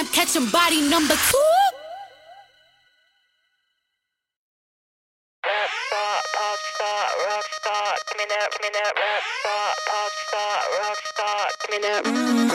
catching body number 2. Rap star, pop star, rock star, give me that rap star, pop star, rock star, give me that.